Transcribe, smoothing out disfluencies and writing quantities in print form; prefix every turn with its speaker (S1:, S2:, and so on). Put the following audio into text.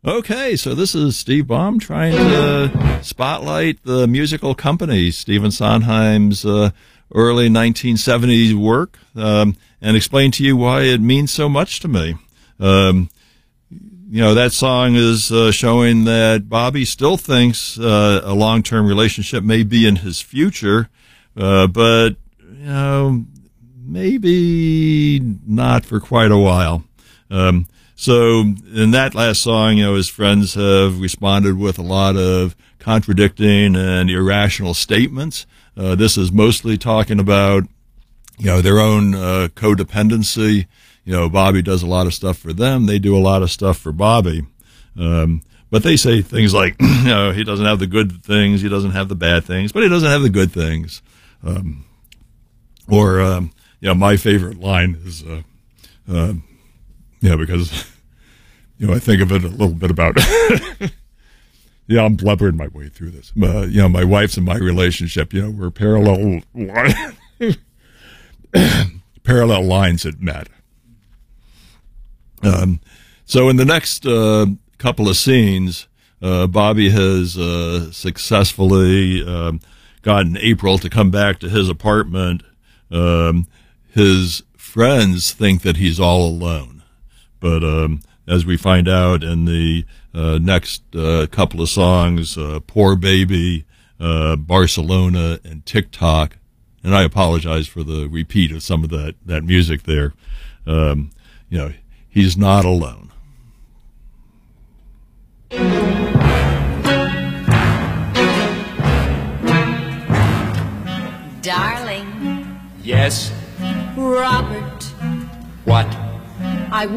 S1: Okay, so this is Steve Baum trying to spotlight the musical company, Stephen Sondheim's early 1970s work, and explain to you why it means so much to me. That song is showing that Bobby still thinks a long-term relationship may be in his future, but, maybe not for quite a while. So in that last song, his friends have responded with a lot of contradicting and irrational statements. This is mostly talking about, their own codependency. Bobby does a lot of stuff for them. They do a lot of stuff for Bobby. But they say things like, he doesn't have the good things, he doesn't have the bad things, but he doesn't have the good things. My favorite line is, because, I think of it a little bit about, I'm blubbering my way through this. My wife's and my relationship, we're parallel lines that met. So in the next couple of scenes, Bobby has successfully gotten April to come back to his apartment. His friends think that he's all alone. But as we find out in the next couple of songs, Poor Baby, Barcelona, and TikTok, and I apologize for the repeat of some of that music there, he's not alone.
S2: Darling.
S3: Yes?
S2: Robert.
S3: What?
S2: I